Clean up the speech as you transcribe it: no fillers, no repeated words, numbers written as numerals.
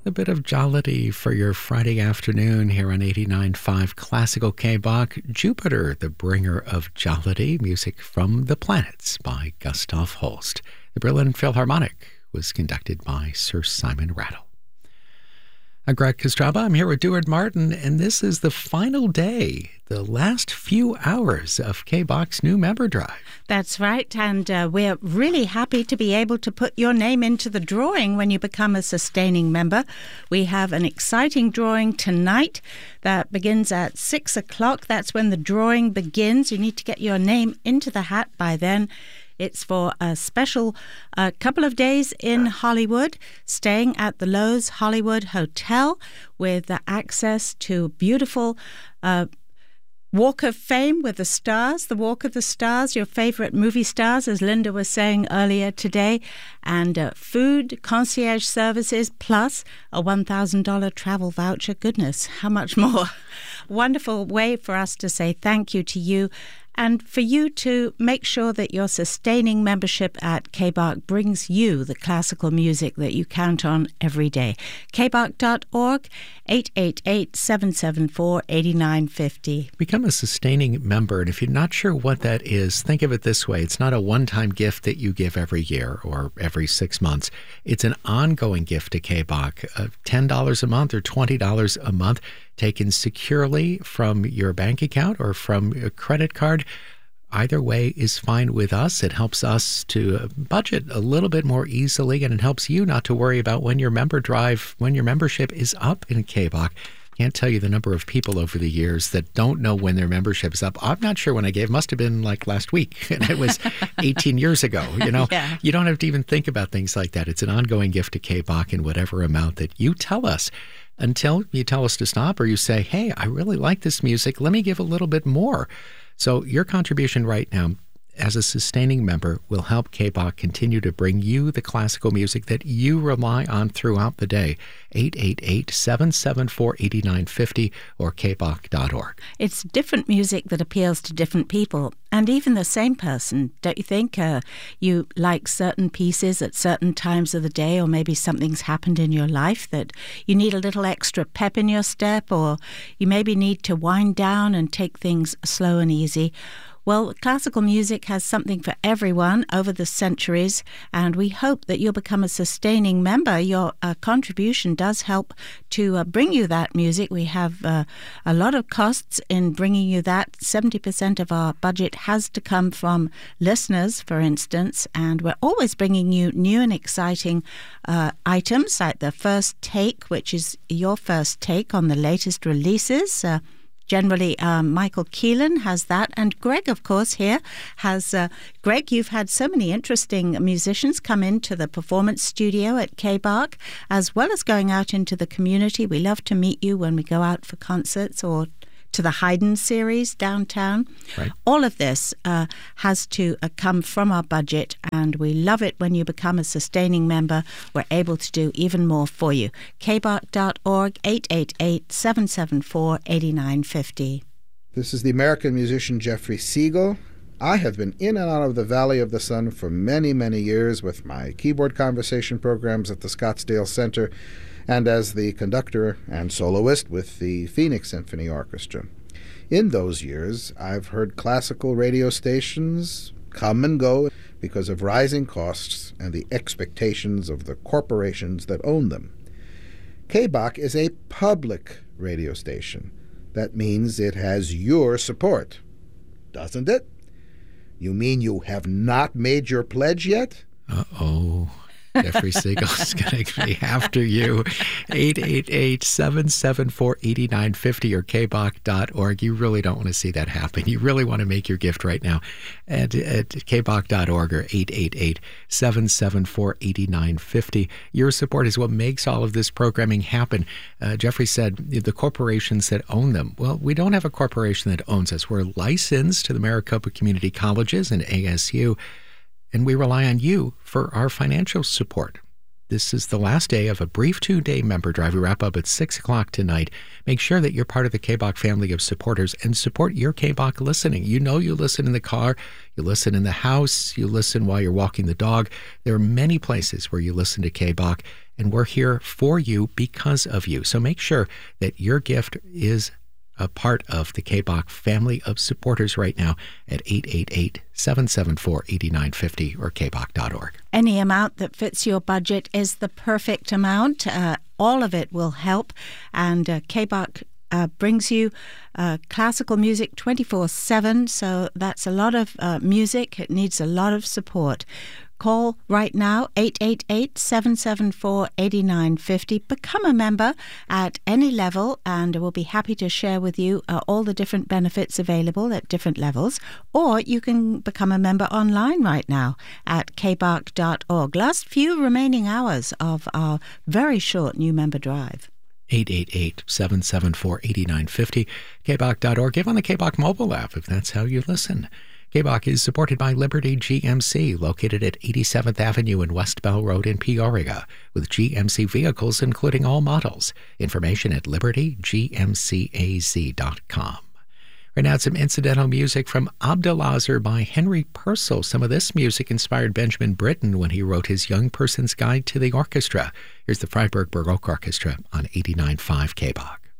A bit of jollity for your Friday afternoon here on 89.5 Classical K-Bach. Jupiter, the bringer of jollity. Music from the Planets by Gustav Holst. The Berlin Philharmonic was conducted by Sir Simon Rattle. I'm Greg Kostraba. I'm here with Duard Martin, and this is the final day, the last few hours of K-Bach's new member drive. That's right, and we're really happy to be able to put your name into the drawing when you become a sustaining member. We have an exciting drawing tonight that begins at 6 o'clock. That's when the drawing begins. You need to get your name into the hat by then. It's for a special couple of days in Hollywood, staying at the Loews Hollywood Hotel with access to beautiful Walk of Fame with the stars, the Walk of the Stars, your favorite movie stars, as Linda was saying earlier today, and food, concierge services, plus a $1,000 travel voucher. Goodness, how much more? Wonderful way for us to say thank you to you, and for you to make sure that your sustaining membership at K-Bach brings you the classical music that you count on every day. kbach.org, 888-774-8950. Become a sustaining member, and if you're not sure what that is, think of it this way. It's not a one-time gift that you give every year or every 6 months. It's an ongoing gift to K-Bach, $10 a month or $20 a month, taken securely from your bank account or from a credit card. Either way is fine with us. It helps us to budget a little bit more easily, and it helps you not to worry about when your membership is up in K-Bach. Can't tell you the number of people over the years that don't know when their membership is up. I'm not sure when I gave. Must have been like last week, and it was 18 years ago. Yeah. You don't have to even think about things like that. It's an ongoing gift to K-Bach in whatever amount that you tell us, until you tell us to stop, or you say, hey, I really like this music. Let me give a little bit more. So your contribution right now as a sustaining member will help K-Bach continue to bring you the classical music that you rely on throughout the day. 888-774-8950 or kbach.org. It's different music that appeals to different people, and even the same person. Don't you think you like certain pieces at certain times of the day, or maybe something's happened in your life that you need a little extra pep in your step, or you maybe need to wind down and take things slow and easy? Well, classical music has something for everyone over the centuries, and we hope that you'll become a sustaining member. Your contribution does help to bring you that music. We have a lot of costs in bringing you that. 70% of our budget has to come from listeners, for instance, and we're always bringing you new and exciting items, like the First Take, which is your first take on the latest releases. Generally, Michael Keelan has that. And Greg, of course, here has... Greg, you've had so many interesting musicians come into the performance studio at K-Bach, as well as going out into the community. We love to meet you when we go out for concerts or to the Haydn series downtown. Right. All of this has to come from our budget, and we love it when you become a sustaining member. We're able to do even more for you. kbach.org, 888-774-8950. This is the American musician Jeffrey Siegel. I have been in and out of the Valley of the Sun for many, many years with my keyboard conversation programs at the Scottsdale Center, and as the conductor and soloist with the Phoenix Symphony Orchestra. In those years, I've heard classical radio stations come and go because of rising costs and the expectations of the corporations that own them. K-Bach is a public radio station. That means it has your support, doesn't it? You mean you have not made your pledge yet? Uh-oh. Jeffrey Siegel's going to be after you. 888-774-8950 or kbach.org. You really don't want to see that happen. You really want to make your gift right now at kbach.org or 888-774-8950. Your support is what makes all of this programming happen. Jeffrey said the corporations that own them. Well, we don't have a corporation that owns us. We're licensed to the Maricopa Community Colleges and ASU, and we rely on you for our financial support. this is the last day of a brief 2-day member drive. We wrap up at 6 o'clock tonight. Make sure that you're part of the KBOK family of supporters and support your KBOK listening. You know you listen in the car, you listen in the house, you listen while you're walking the dog. There are many places where you listen to KBOK, and we're here for you because of you. So make sure that your gift is a part of the KBOK family of supporters right now at 888-774-8950 or kbok.org. Any amount that fits your budget is the perfect amount. All of it will help. And KBOK brings you classical music 24/7. So that's a lot of music. It needs a lot of support. Call right now, 888-774-8950. Become a member at any level, and we'll be happy to share with you all the different benefits available at different levels. Or you can become a member online right now at kbok.org. Last few remaining hours of our very short new member drive. 888-774-8950, kbok.org. Give on the KBOK mobile app if that's how you listen. KBOK is supported by Liberty GMC, located at 87th Avenue and West Bell Road in Peoria, with GMC vehicles including all models. Information at libertygmcaz.com. Right now, some incidental music from Abdelazar by Henry Purcell. Some of this music inspired Benjamin Britten when he wrote his Young Person's Guide to the Orchestra. Here's the Freiburg Baroque Orchestra on 89.5 KBOK.